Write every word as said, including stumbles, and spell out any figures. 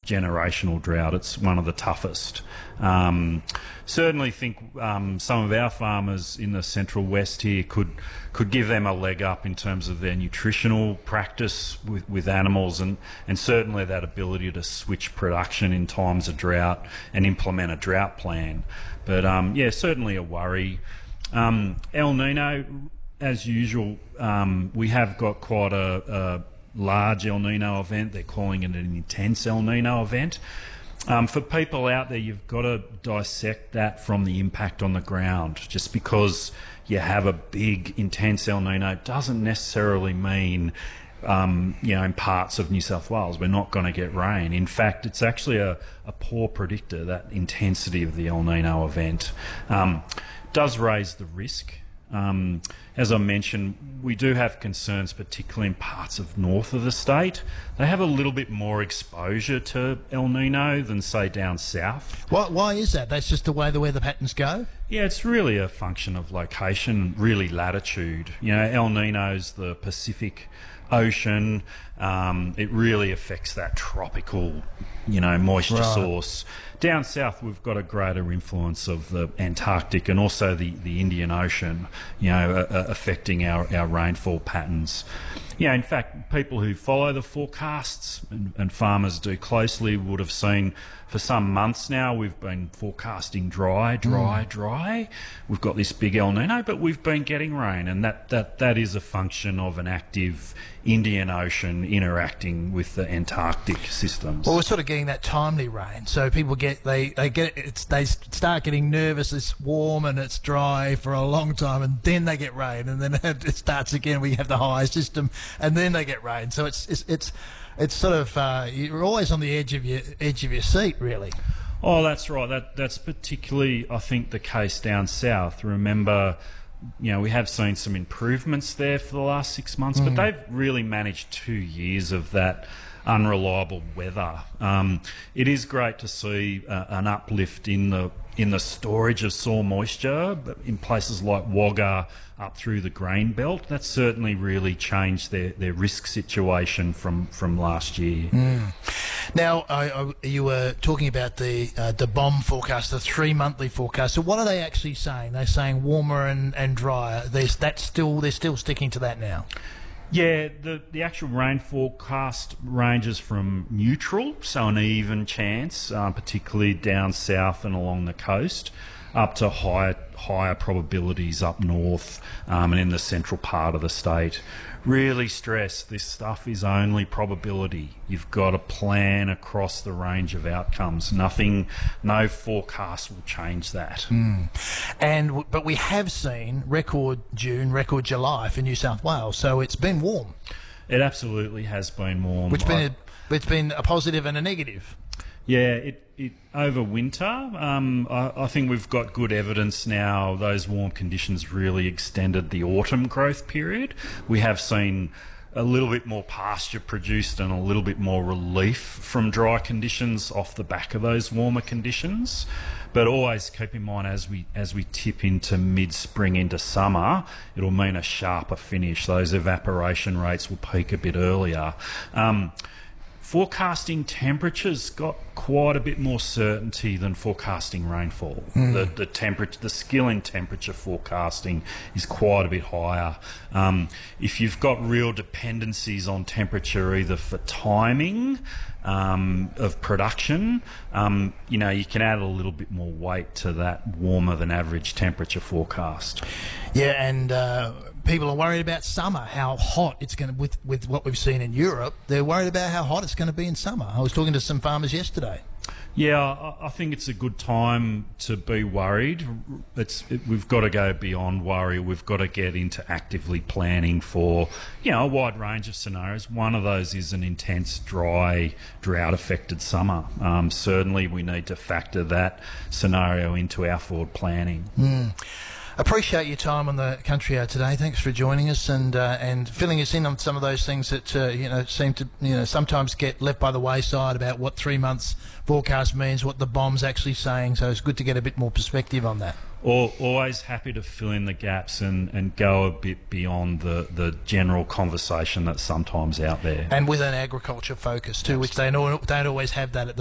generational drought. It's one of the toughest. Um, certainly think um, some of our farmers in the central west here could could give them a leg up in terms of their nutritional practice with, with animals, and, and certainly that ability to switch production in times of drought and implement a drought plan. But um, yeah, certainly a worry. Um, El Nino, as usual, um, we have got quite a, a large El Nino event. They're calling it an intense El Nino event. Um, for people out there, you've got to dissect that from the impact on the ground. Just because you have a big, intense El Nino doesn't necessarily mean, um, you know, in parts of New South Wales, we're not going to get rain. In fact, it's actually a, a poor predictor, that intensity of the El Nino event. Um, does raise the risk. Um, as I mentioned, we do have concerns, particularly in parts of north of the state. They have a little bit more exposure to El Nino than, say, down south. Why, why is that? That's just the way the weather patterns go? Yeah, it's really a function of location, really latitude. You know, El Nino's the Pacific Ocean. Um, it really affects that tropical, you know, moisture Right. source. Down south, we've got a greater influence of the Antarctic and also the, the Indian Ocean, you know, uh, uh, affecting our, our rainfall patterns. Yeah, in fact, people who follow the forecasts, and, and farmers do closely, would have seen for some months now we've been forecasting dry, dry, mm. dry. We've got this big El Nino, but we've been getting rain, and that, that, that is a function of an active Indian Ocean interacting with the Antarctic systems. Well, we're sort of getting that timely rain, so people get they they get it's, they start getting nervous. It's warm and it's dry for a long time, and then they get rain, and then it starts again. We have the high system, and then they get rain. So it's it's it's, it's sort of uh, you're always on the edge of your edge of your seat, really. Oh, that's right. That that's particularly, I think, the case down south. Remember, you know, we have seen some improvements there for the last six months, mm. but they've really managed two years of that unreliable weather. Um, it is great to see uh, an uplift in the in the storage of soil moisture, but in places like Wagga up through the grain belt. That's certainly really changed their, their risk situation from, from last year. Mm. Now, I, I, you were talking about the uh, the bomb forecast, the three monthly forecast. So, what are they actually saying? They're saying warmer and, and drier. There's that's still they're still sticking to that now. Yeah, the, the actual rain forecast ranges from neutral, so an even chance, uh, particularly down south and along the coast, up to higher higher probabilities up north um, and in the central part of the state. Really stress, this stuff is only probability. You've got to plan across the range of outcomes. Nothing, no forecast will change that. Mm. And but we have seen record June, record July for New South Wales, so it's been warm. It absolutely has been warm. Which been a, it's been a positive and a negative. Yeah, it, it over winter, um, I, I think we've got good evidence now those warm conditions really extended the autumn growth period. We have seen a little bit more pasture produced and a little bit more relief from dry conditions off the back of those warmer conditions. But always keep in mind, as we as we tip into mid-spring into summer, it'll mean a sharper finish. Those evaporation rates will peak a bit earlier. Um, Forecasting temperatures got quite a bit more certainty than forecasting rainfall. Mm. The the temperature, the skill in temperature forecasting is quite a bit higher. Um, if you've got real dependencies on temperature, either for timing um, of production, um, you know, you can add a little bit more weight to that warmer than average temperature forecast. Yeah, and uh, people are worried about summer, how hot it's going to, with, with what we've seen in Europe, they're worried about how hot it's going to be in summer. I was talking to some farmers yesterday. Yeah, I, I think it's a good time to be worried. It's it, we've got to go beyond worry. We've got to get into actively planning for, you know, a wide range of scenarios. One of those is an intense, dry, drought-affected summer. Um, certainly, we need to factor that scenario into our forward planning. Mm. Appreciate your time on the Country Hour today. Thanks for joining us and uh, and filling us in on some of those things that uh, you know seem to you know sometimes get left by the wayside about what three months forecast means, what the bomb's actually saying. So it's good to get a bit more perspective on that. Always happy to fill in the gaps and, and go a bit beyond the, the general conversation that's sometimes out there. And with an agriculture focus too, which they don't, don't always have that at the